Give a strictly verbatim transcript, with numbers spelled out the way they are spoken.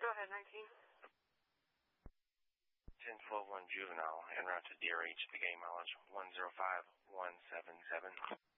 Go ahead, nineteen. ten twelve one juvenile, en route to D R H, the game mileage one zero five one seven seven.